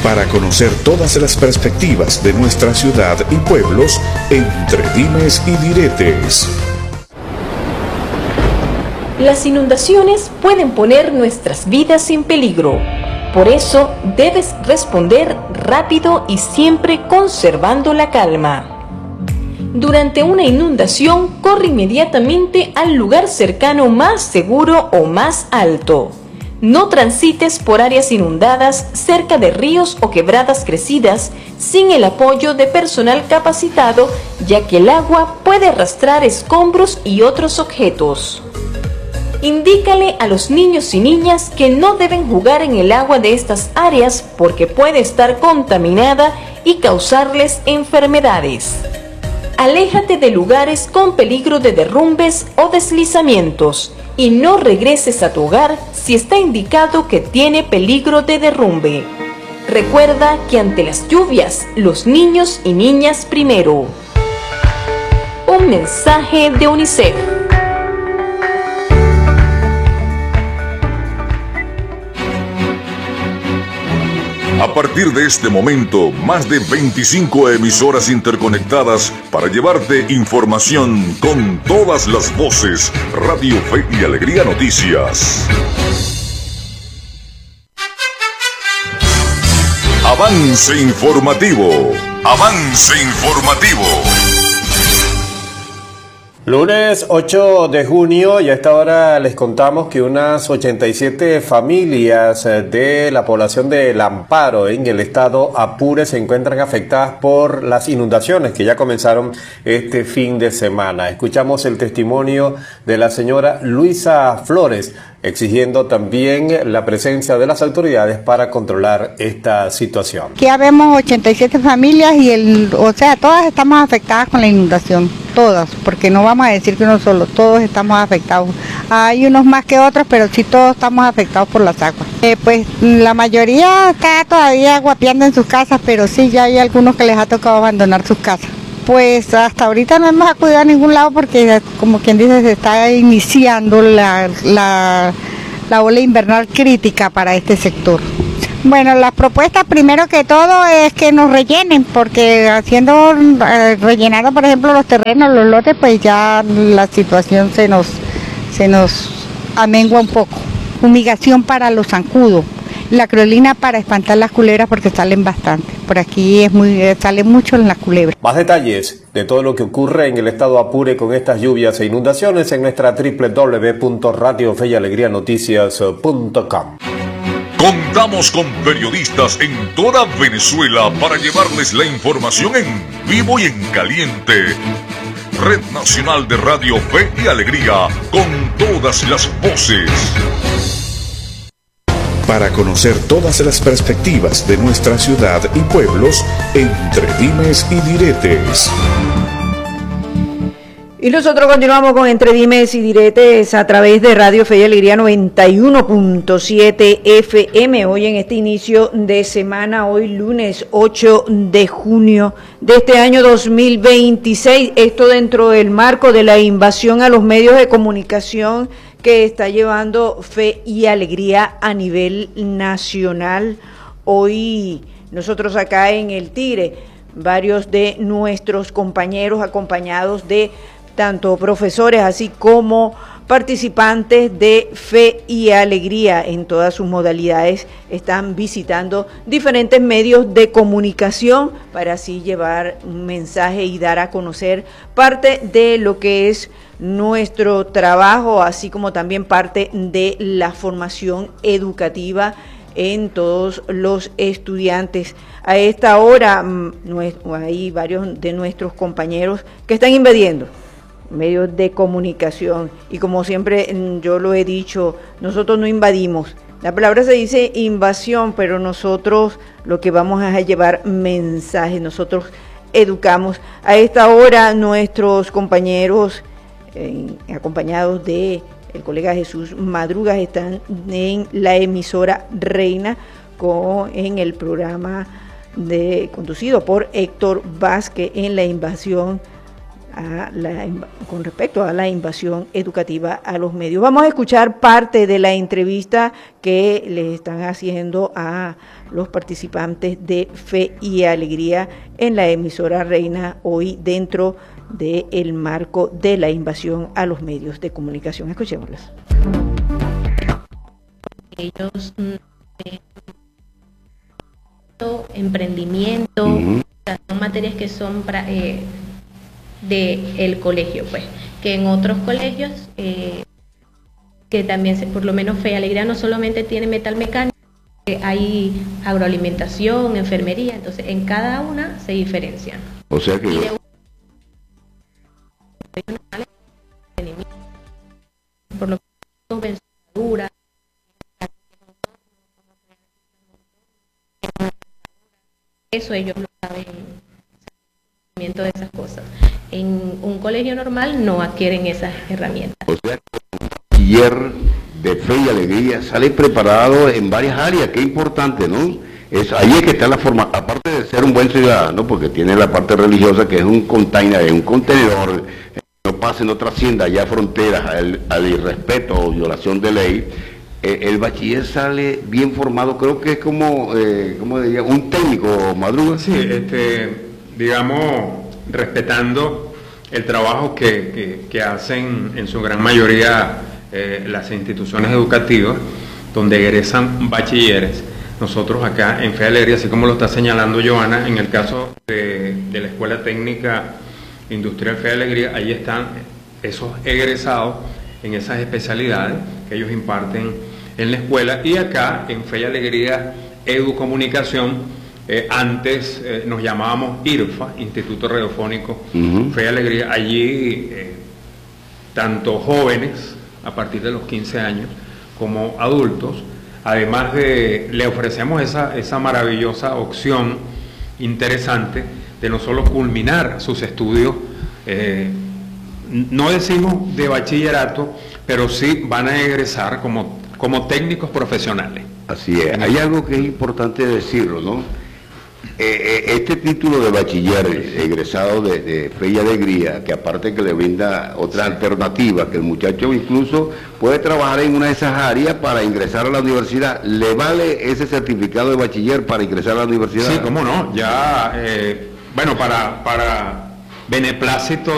Para conocer todas las perspectivas de nuestra ciudad y pueblos, entre dimes y diretes. Las inundaciones pueden poner nuestras vidas en peligro. Por eso debes responder rápido y siempre conservando la calma. Durante una inundación, corre inmediatamente al lugar cercano más seguro o más alto. No transites por áreas inundadas cerca de ríos o quebradas crecidas sin el apoyo de personal capacitado, ya que el agua puede arrastrar escombros y otros objetos. Indícale a los niños y niñas que no deben jugar en el agua de estas áreas porque puede estar contaminada y causarles enfermedades. Aléjate de lugares con peligro de derrumbes o deslizamientos y no regreses a tu hogar si está indicado que tiene peligro de derrumbe. Recuerda que ante las lluvias, los niños y niñas primero. Un mensaje de UNICEF. A partir de este momento, más de 25 emisoras interconectadas para llevarte información con todas las voces. Radio Fe y Alegría Noticias. Avance informativo. Avance informativo. Lunes 8 de junio y a esta hora les contamos que unas 87 familias de la población de El Amparo en el estado Apure se encuentran afectadas por las inundaciones que ya comenzaron este fin de semana. Escuchamos el testimonio de la señora Luisa Flores, exigiendo también la presencia de las autoridades para controlar esta situación. Aquí habemos 87 familias y todas estamos afectadas con la inundación, todas, porque no vamos a decir que uno solo, todos estamos afectados. Hay unos más que otros, pero sí todos estamos afectados por las aguas. Pues la mayoría está todavía guapeando en sus casas, pero sí ya hay algunos que les ha tocado abandonar sus casas. Pues hasta ahorita no hemos acudido a ningún lado porque, como quien dice, se está iniciando la ola invernal crítica para este sector. Bueno, la propuesta primero que todo es que nos rellenen, porque rellenando por ejemplo los terrenos, los lotes, pues ya la situación se nos amengua un poco. Fumigación para los zancudos. La creolina para espantar las culebras porque salen bastante. Por aquí salen mucho en las culebras. Más detalles de todo lo que ocurre en el estado Apure con estas lluvias e inundaciones en nuestra www.radiofeyalegrianoticias.com. Contamos con periodistas en toda Venezuela para llevarles la información en vivo y en caliente. Red Nacional de Radio Fe y Alegría, con todas las voces. Para conocer todas las perspectivas de nuestra ciudad y pueblos, entre dimes y diretes. Y nosotros continuamos con Entre Dimes y Diretes a través de Radio Fe y Alegría 91.7 FM. Hoy en este inicio de semana, hoy lunes 8 de junio de este año 2026. Esto dentro del marco de la invasión a los medios de comunicación que está llevando Fe y Alegría a nivel nacional. Hoy nosotros acá en El Tigre, varios de nuestros compañeros acompañados de tanto profesores así como participantes de Fe y Alegría en todas sus modalidades están visitando diferentes medios de comunicación para así llevar un mensaje y dar a conocer parte de lo que es nuestro trabajo, así como también parte de la formación educativa en todos los estudiantes. A esta hora hay varios de nuestros compañeros que están invadiendo medios de comunicación y como siempre yo lo he dicho, nosotros no invadimos. La palabra se dice invasión, pero nosotros lo que vamos es a llevar mensajes, nosotros educamos. A esta hora nuestros compañeros acompañados de el colega Jesús Madrugas están en la emisora Reina en el programa conducido por Héctor Vázquez en la invasión con respecto a la invasión educativa a los medios. Vamos a escuchar parte de la entrevista que le están haciendo a los participantes de Fe y Alegría en la emisora Reina hoy dentro del marco de la invasión a los medios de comunicación. Escuchémoslas. Ellos emprendimiento, son materias que son del colegio, pues, que en otros colegios, que también, por lo menos Fe y Alegría no solamente tiene metalmecánica, hay agroalimentación, enfermería, entonces en cada una se diferencian. O sea que... por lo menos dura, eso ellos lo saben, de esas cosas. En un colegio normal no adquieren esas herramientas. O sea, el bachiller de Fe y Alegría sale preparado en varias áreas, qué importante, ¿no? Ahí es que está la forma, aparte de ser un buen ciudadano, porque tiene la parte religiosa que es un container, un contenedor, no pase, no trascienda ya fronteras al irrespeto o violación de ley. El bachiller sale bien formado, creo que es como diría, un técnico, Madruga. Sí, digamos, respetando el trabajo que hacen en su gran mayoría las instituciones educativas, donde egresan bachilleres. Nosotros acá en Fe y Alegría, así como lo está señalando Joana, en el caso de la Escuela Técnica Industrial Fe y Alegría, ahí están esos egresados en esas especialidades que ellos imparten en la escuela, y acá en Fe y Alegría Educomunicación, antes nos llamábamos IRFA, Instituto Radiofónico Fe y Alegría. Allí tanto jóvenes a partir de los 15 años como adultos, además le ofrecemos esa maravillosa opción interesante de no solo culminar sus estudios, no decimos de bachillerato, pero sí van a egresar como técnicos profesionales. Así es. Hay algo que es importante decirlo, ¿no? Este título de bachiller egresado de Fe y Alegría, que aparte que le brinda otras alternativas, que el muchacho incluso puede trabajar en una de esas áreas para ingresar a la universidad, ¿le vale ese certificado de bachiller para ingresar a la universidad? Sí, cómo no, ya, bueno, para beneplácito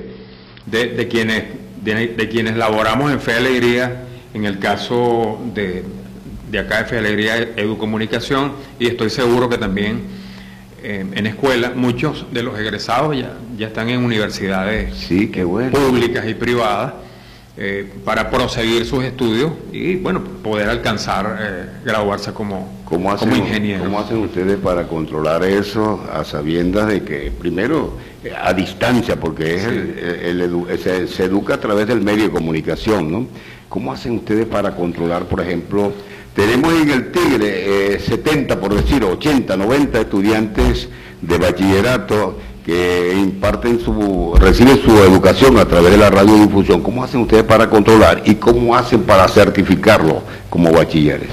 de quienes laboramos en Fe y Alegría, en el caso de acá de Fe y Alegría Educomunicación, y estoy seguro que también en escuelas, muchos de los egresados ya están en universidades públicas y privadas para proseguir sus estudios y bueno, poder alcanzar graduarse como ingeniero. ¿Cómo hacen ustedes para controlar eso a sabiendas de que primero a distancia, porque es se educa a través del medio de comunicación, ¿no? ¿Cómo hacen ustedes para controlar, por ejemplo, tenemos en el Tigre 70, por decir, 80, 90 estudiantes de bachillerato que reciben su educación a través de la radiodifusión? ¿Cómo hacen ustedes para controlar y cómo hacen para certificarlo como bachilleres?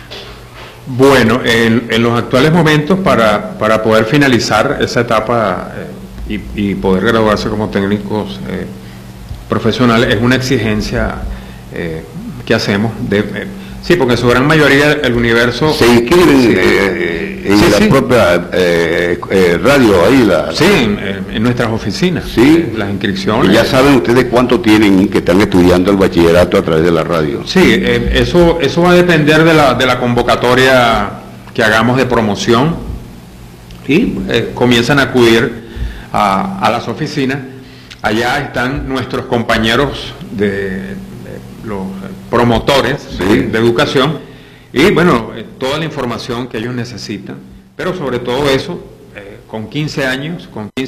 Bueno, en los actuales momentos, para poder finalizar esa etapa y poder graduarse como técnicos profesionales, es una exigencia que hacemos sí, porque en su gran mayoría el universo... ¿Se inscriben en la propia radio ahí? Sí, en nuestras oficinas. Sí. Las inscripciones. ¿Y ya saben ustedes cuánto tienen que están estudiando el bachillerato a través de la radio? Sí, eso va a depender de la convocatoria que hagamos de promoción y comienzan a acudir a las oficinas. Allá están nuestros compañeros los promotores de educación y bueno, toda la información que ellos necesitan, pero sobre todo eso con 15 años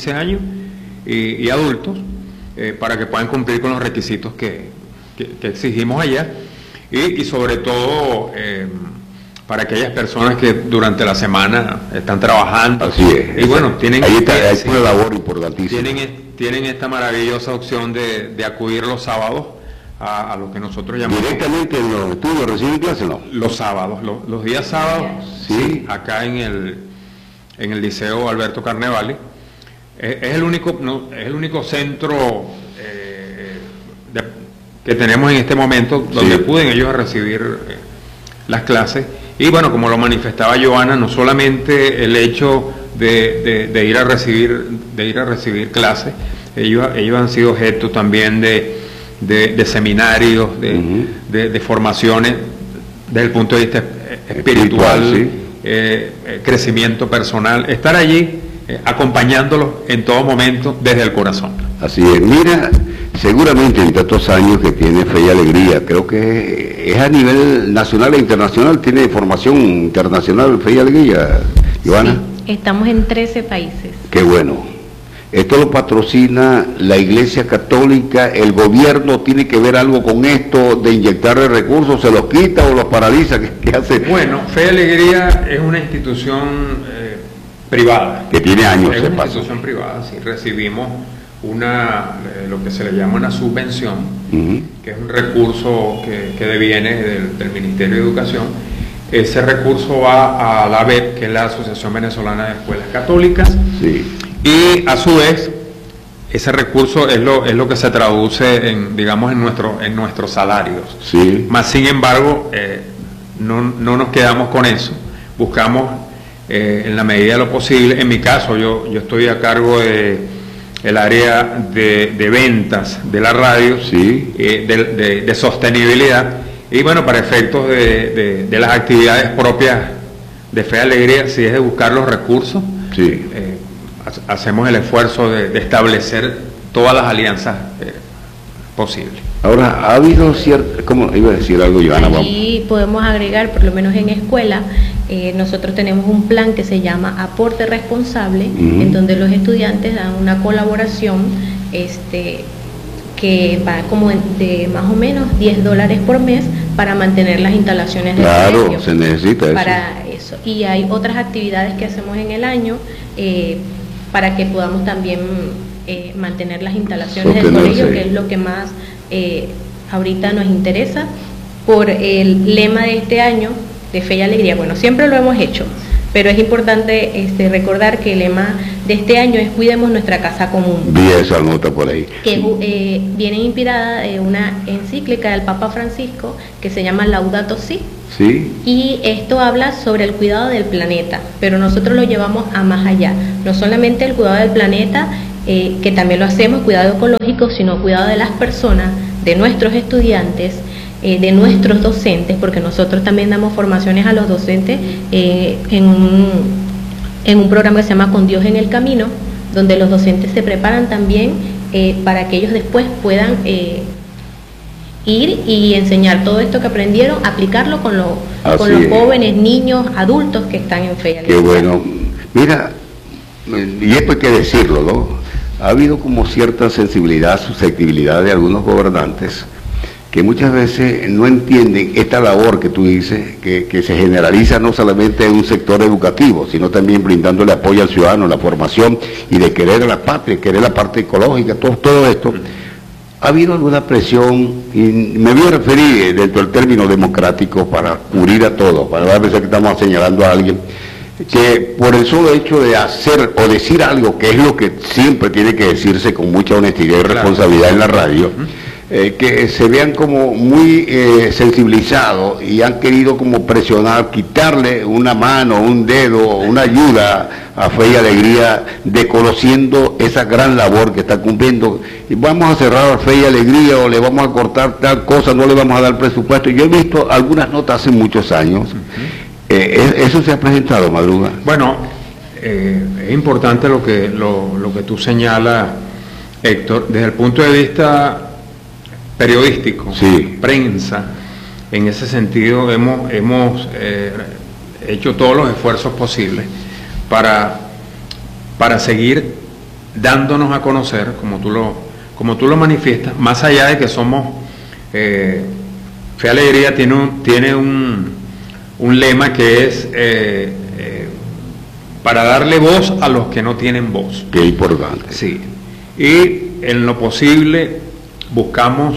y adultos para que puedan cumplir con los requisitos que exigimos allá y sobre todo para aquellas personas que durante la semana están trabajando. Así es. Y bueno, tienen una labor importantísima. Tienen esta maravillosa opción de acudir los sábados a lo que nosotros llamamos... ¿Directamente en los estudios reciben clase, no? Los sábados, los días sábados, sí, acá en el Liceo Alberto Carnevali, es el único, es el único centro que tenemos en este momento donde acuden ellos a recibir las clases. Y bueno, como lo manifestaba Joana, no solamente el hecho de ir a recibir clases, ellos han sido objeto también de seminarios, de formaciones desde el punto de vista espiritual, crecimiento personal, estar allí acompañándolos en todo momento desde el corazón. Así es. Mira, seguramente en tantos años que tiene Fe y Alegría, creo que es a nivel nacional e internacional, tiene formación internacional Fe y Alegría, Joana. Sí, estamos en 13 países. Qué bueno. Esto lo patrocina la Iglesia Católica, el gobierno tiene que ver algo con esto de inyectarle recursos, se los quita o los paraliza, ¿qué hace? Bueno, Fe y Alegría es una institución privada. Que tiene años. Es una institución privada, sí, recibimos lo que se le llama una subvención, que es un recurso que deviene del Ministerio de Educación. Ese recurso va a la AVEP, que es la Asociación Venezolana de Escuelas Católicas, y a su vez ese recurso es lo que se traduce en, digamos, en nuestros salarios. Más sin embargo, no nos quedamos con eso, buscamos en la medida de lo posible. En mi caso, yo estoy a cargo el área de ventas de la radio, de sostenibilidad, y bueno, para efectos de las actividades propias de Fe y Alegría, si es de buscar los recursos, hacemos el esfuerzo de establecer todas las alianzas posibles. Ahora, ha habido cierta, ¿cómo iba a decir algo, Joana? Allí podemos agregar, por lo menos en escuela, nosotros tenemos un plan que se llama Aporte Responsable, en donde los estudiantes dan una colaboración que va como de más o menos $10 por mes para mantener las instalaciones del colegio. Claro, se necesita eso. Para eso. Y hay otras actividades que hacemos en el año para que podamos también mantener las instalaciones del colegio, que es lo que más ahorita nos interesa, por el lema de este año de Fe y Alegría. Bueno, siempre lo hemos hecho, pero es importante recordar que el lema de este año es Cuidemos nuestra casa común. Vi esa nota por ahí. Que viene inspirada de una encíclica del Papa Francisco que se llama Laudato Si. Y esto habla sobre el cuidado del planeta, pero nosotros lo llevamos a más allá. No solamente el cuidado del planeta, que también lo hacemos, cuidado ecológico, sino cuidado de las personas, de nuestros estudiantes, de nuestros docentes, porque nosotros también damos formaciones a los docentes en un programa que se llama Con Dios en el Camino, donde los docentes se preparan también para que ellos después puedan ir y enseñar todo esto que aprendieron, aplicarlo con los jóvenes, niños, adultos que están en Fe y Alegría. Qué bueno. Mira, y esto hay que decirlo, ¿no? Ha habido como cierta sensibilidad, susceptibilidad de algunos gobernantes que muchas veces no entienden esta labor que tú dices, que se generaliza no solamente en un sector educativo, sino también brindándole apoyo al ciudadano, la formación y de querer a la patria, querer la parte ecológica, todo esto. ¿Ha habido alguna presión? Y me voy a referir dentro del término democrático para cubrir a todos, para no pensar que estamos señalando a alguien, que por el solo hecho de hacer o decir algo, que es lo que siempre tiene que decirse con mucha honestidad y responsabilidad en la radio, que se vean como muy sensibilizados y han querido como presionar, quitarle una mano, un dedo, una ayuda a Fe y Alegría, desconociendo esa gran labor que está cumpliendo. Y vamos a cerrar a Fe y Alegría o le vamos a cortar tal cosa, no le vamos a dar presupuesto. Yo he visto algunas notas hace muchos años. ¿Eso se ha presentado, Madruga? Bueno, es importante lo que tú señalas, Héctor, desde el punto de vista periodístico, prensa. En ese sentido hemos hecho todos los esfuerzos posibles para seguir dándonos a conocer, como tú lo manifiestas, más allá de que somos Fe y Alegría tiene un lema que es para darle voz a los que no tienen voz. Qué importante. Sí. Y en lo posible buscamos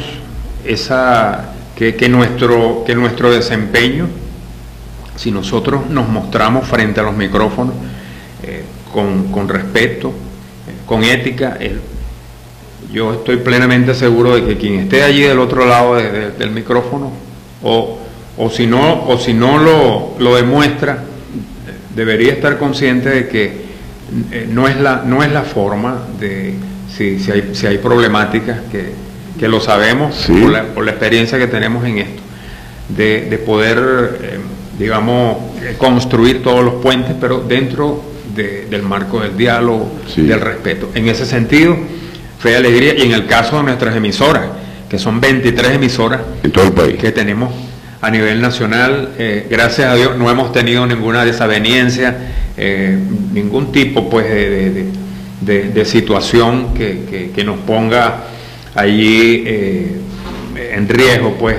que nuestro desempeño, si nosotros nos mostramos frente a los micrófonos con respeto, con ética. Yo estoy plenamente seguro de que quien esté allí del otro lado del micrófono, o si no lo demuestra, debería estar consciente de que no es la forma de, si hay problemáticas, que lo sabemos, sí, por la experiencia que tenemos en esto, de poder, digamos, construir todos los puentes, pero dentro del marco del diálogo, sí, del respeto. En ese sentido, Fe y Alegría, y en el caso de nuestras emisoras, que son 23 emisoras en todo el país que tenemos a nivel nacional, gracias a Dios no hemos tenido ninguna desaveniencia, ningún tipo pues de situación que nos ponga allí en riesgo pues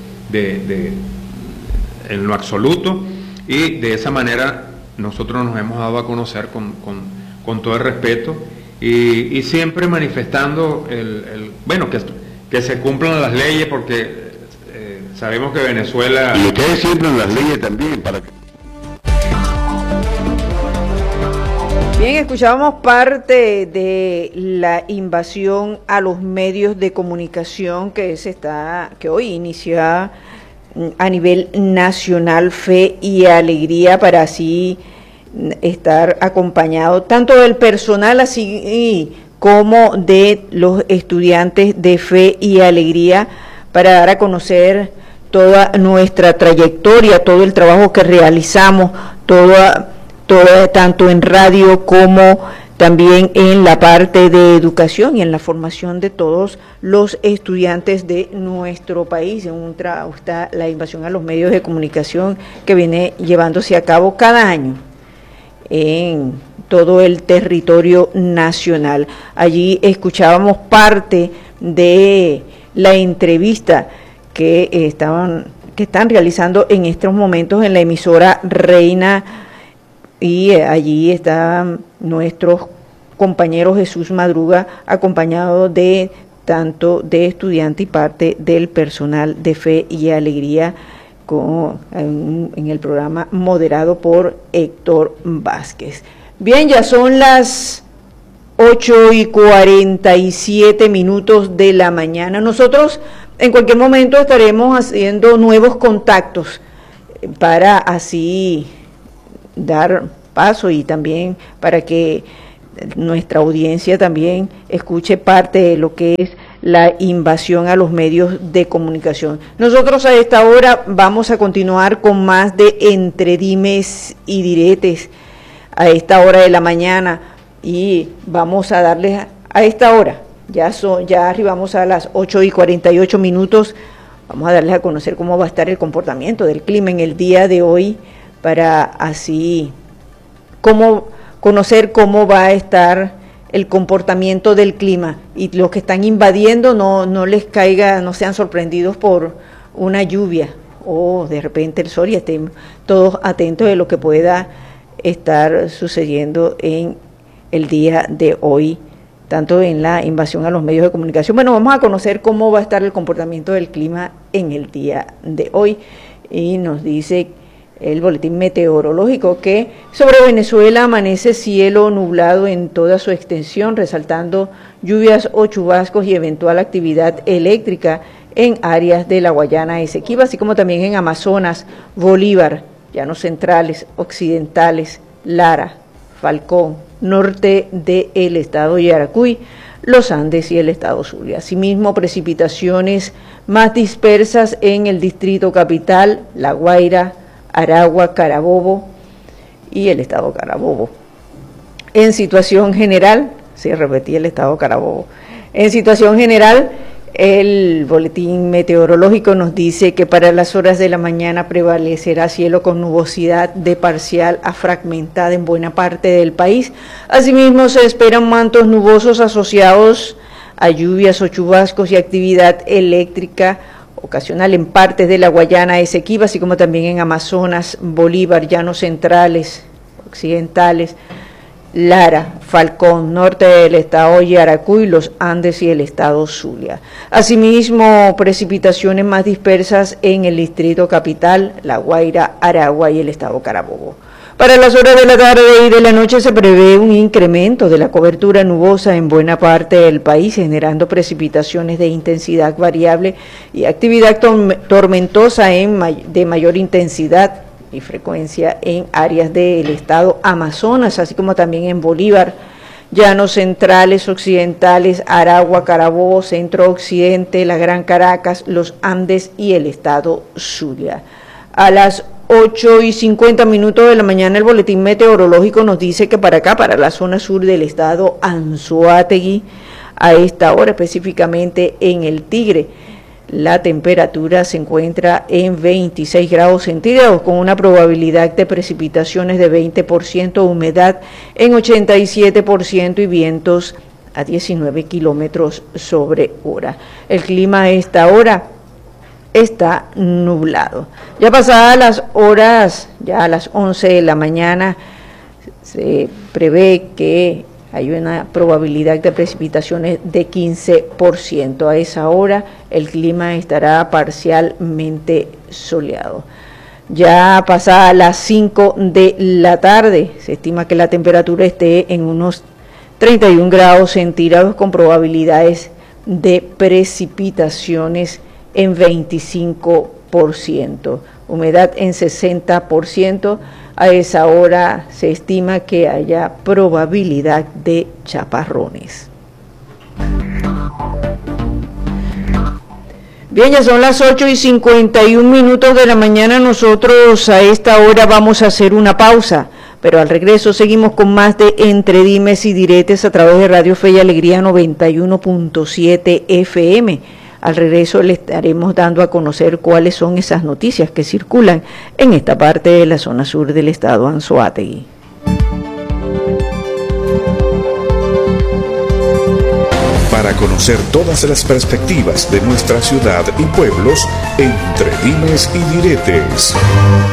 en lo absoluto, y de esa manera nosotros nos hemos dado a conocer con todo el respeto y siempre manifestando bueno, que se cumplan las leyes, porque sabemos que Venezuela... Y ustedes siempre en las leyes también, para que... Bien, escuchábamos parte de la invasión a los medios de comunicación que hoy inicia a nivel nacional, Fe y Alegría, para así estar acompañado tanto del personal así como de los estudiantes de Fe y Alegría, para dar a conocer toda nuestra trayectoria, todo el trabajo que realizamos, tanto en radio como también en la parte de educación y en la formación de todos los estudiantes de nuestro país. Está la invasión a los medios de comunicación que viene llevándose a cabo cada año en todo el territorio nacional. Allí escuchábamos parte de la entrevista que están realizando en estos momentos en la emisora Reina, y allí están nuestros compañeros Jesús Madruga, acompañado de tanto de estudiantes y parte del personal de Fe y Alegría, en el programa moderado por Héctor Vázquez. Bien, ya son las 8:47 de la mañana. Nosotros en cualquier momento estaremos haciendo nuevos contactos para así dar paso y también para que nuestra audiencia también escuche parte de lo que es la invasión a los medios de comunicación. Nosotros a esta hora vamos a continuar con más de Entre Dimes y Diretes a esta hora de la mañana, y vamos a darles a esta hora, ya arribamos a las 8:48, vamos a darles a conocer cómo va a estar el comportamiento del clima en el día de hoy, para así conocer cómo va a estar el comportamiento del clima, y los que están invadiendo no les caiga, no sean sorprendidos por una lluvia o de repente el sol, y estén todos atentos de lo que pueda estar sucediendo en el día de hoy, tanto en la invasión a los medios de comunicación. Bueno, vamos a conocer cómo va a estar el comportamiento del clima en el día de hoy, y nos dice el boletín meteorológico que sobre Venezuela amanece cielo nublado en toda su extensión, resaltando lluvias o chubascos y eventual actividad eléctrica en áreas de la Guayana Esequiba, así como también en Amazonas, Bolívar, Llanos Centrales, Occidentales, Lara, Falcón, norte del estado Yaracuy, los Andes y el estado Zulia. Asimismo, precipitaciones más dispersas en el distrito capital, La Guaira, Aragua, Carabobo y el estado Carabobo. En situación general, sí, repetí el estado Carabobo. En situación general, el boletín meteorológico nos dice que para las horas de la mañana prevalecerá cielo con nubosidad de parcial a fragmentada en buena parte del país. Asimismo, se esperan mantos nubosos asociados a lluvias o chubascos y actividad eléctrica ocasional en partes de la Guayana Esequiba, así como también en Amazonas, Bolívar, Llanos Centrales, Occidentales, Lara, Falcón, norte del estado Yaracuy, los Andes y el estado Zulia. Asimismo, precipitaciones más dispersas en el distrito capital, La Guaira, Aragua y el estado Carabobo. Para las horas de la tarde y de la noche se prevé un incremento de la cobertura nubosa en buena parte del país, generando precipitaciones de intensidad variable y actividad tormentosa de mayor intensidad y frecuencia en áreas del estado Amazonas, así como también en Bolívar, llanos centrales, occidentales, Aragua, Carabobo, centro occidente, la Gran Caracas, los Andes y el estado Zulia. A las 8:50 de la mañana el boletín meteorológico nos dice que para acá, para la zona sur del estado Anzoátegui, a esta hora específicamente en el Tigre, la temperatura se encuentra en 26 grados centígrados con una probabilidad de precipitaciones de 20%, humedad en 87% y vientos a 19 kilómetros sobre hora. El clima a esta hora está nublado. Ya pasadas las horas, ya a las 11 de la mañana, se prevé que hay una probabilidad de precipitaciones de 15%. A esa hora el clima estará parcialmente soleado. Ya pasadas las 5 de la tarde, se estima que la temperatura esté en unos 31 grados centígrados con probabilidades de precipitaciones en 25%, humedad en 60%. A esa hora se estima que haya probabilidad de chaparrones. Bien, ya son las 8:51 de la mañana. Nosotros a esta hora vamos a hacer una pausa, pero al regreso seguimos con más de Entre Dimes y Diretes a través de Radio Fe y Alegría 91.7 FM. Al regreso le estaremos dando a conocer cuáles son esas noticias que circulan en esta parte de la zona sur del estado Anzoátegui. Para conocer todas las perspectivas de nuestra ciudad y pueblos, Entre Dimes y Diretes.